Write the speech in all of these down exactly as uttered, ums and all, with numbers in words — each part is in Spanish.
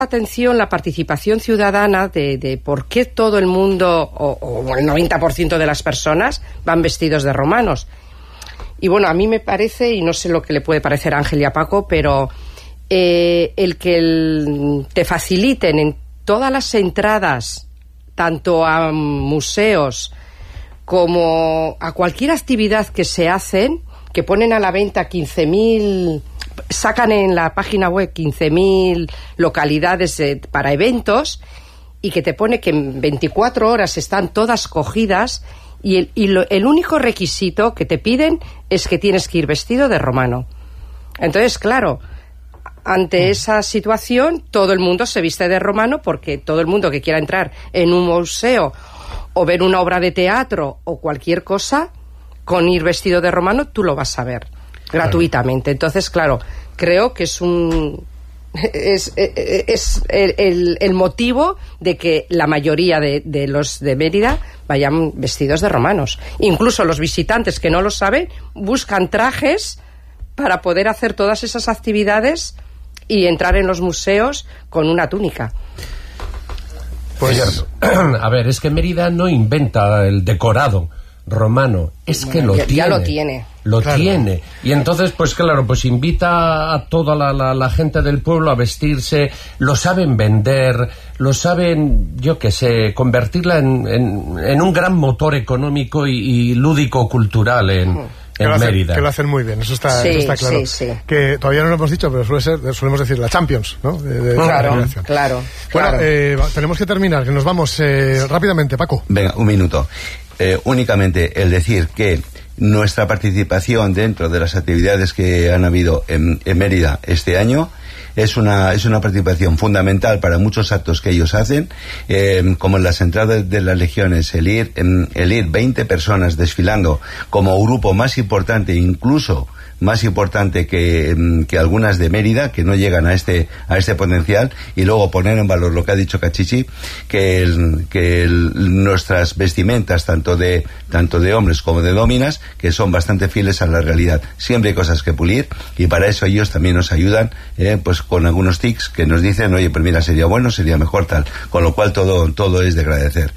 atención la participación ciudadana de, de por qué todo el mundo, o, o el noventa por ciento de las personas, van vestidos de romanos. Y bueno, a mí me parece, y no sé lo que le puede parecer a Ángel y a Paco, pero eh, el que el, te faciliten en todas las entradas, tanto a museos como a cualquier actividad que se hacen, que ponen a la venta quince mil... sacan en la página web quince mil localidades eh, para eventos, y que te pone que en veinticuatro horas están todas cogidas, y, el, y lo, el único requisito que te piden es que tienes que ir vestido de romano. Entonces, claro, ante esa situación todo el mundo se viste de romano, porque todo el mundo que quiera entrar en un museo o ver una obra de teatro o cualquier cosa, con ir vestido de romano tú lo vas a ver gratuitamente. Entonces, claro, creo que es un es, es, es el, el, el motivo de que la mayoría de, de los de Mérida vayan vestidos de romanos. Incluso los visitantes que no lo saben buscan trajes para poder hacer todas esas actividades y entrar en los museos con una túnica. Pues, a ver, es que Mérida no inventa el decorado romano, es que lo ya, tiene. Ya lo tiene. Lo claro. tiene. Y entonces, pues claro, pues invita a toda la, la, la gente del pueblo a vestirse, lo saben vender, lo saben, yo qué sé, convertirla en, en, en un gran motor económico y, y lúdico-cultural en... Hmm. Que lo, hacen, que lo hacen muy bien, eso está, sí, eso está claro. Sí, sí. Que todavía no lo hemos dicho, pero suele ser, solemos decir la Champions, ¿no? De, de claro, claro, claro. Bueno, claro. Eh, tenemos que terminar, que nos vamos eh, rápidamente, Paco. Venga, un minuto. Eh, únicamente el decir que nuestra participación dentro de las actividades que han habido en, en Mérida este año es una es una participación fundamental para muchos actos que ellos hacen, eh, como en las entradas de las legiones, el ir en, el ir veinte personas desfilando como grupo más importante, incluso más importante que, que algunas de Mérida, que no llegan a este a este potencial, y luego poner en valor lo que ha dicho Cachichi, que el, que el, nuestras vestimentas, tanto de tanto de hombres como de dóminas, que son bastante fieles a la realidad. Siempre hay cosas que pulir, y para eso ellos también nos ayudan, eh, pues con algunos tics que nos dicen, oye, pues mira, sería bueno, sería mejor tal, con lo cual todo todo es de agradecer.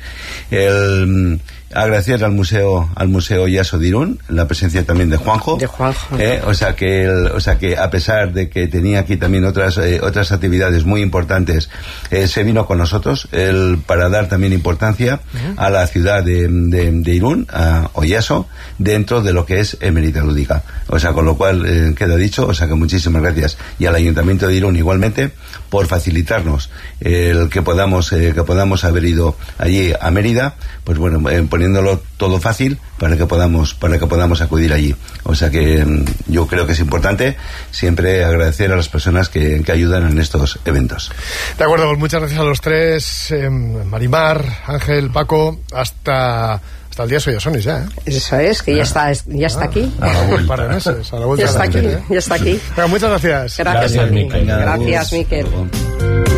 El agradecer al museo al museo Yaso de Irún la presencia también de Juanjo, de Juanjo. Eh, o sea que el, o sea que a pesar de que tenía aquí también otras eh, otras actividades muy importantes, eh, se vino con nosotros el, para dar también importancia uh-huh. a la ciudad de, de, de Irún, a Oyaso, dentro de lo que es Mérida Lúdica. O sea, con lo cual eh, queda dicho, o sea que muchísimas gracias, y al Ayuntamiento de Irún igualmente por facilitarnos eh, el que podamos eh, que podamos haber ido allí a Mérida, pues bueno, eh, poniéndolo todo fácil para que podamos para que podamos acudir allí. O sea que eh, yo creo que es importante siempre agradecer a las personas que, que ayudan en estos eventos. De acuerdo, pues muchas gracias a los tres, eh, Marimar, Ángel, Paco, hasta hasta el día soy Sonis ya, ¿eh? Eso es, que ah. ya está ya está ah, aquí. A la vuelta, un par de meses, a la vuelta ya está de la aquí, gente, ¿eh? ya está aquí. Bueno, muchas gracias. Gracias, gracias a mí. Miquel. Gracias, Miquel.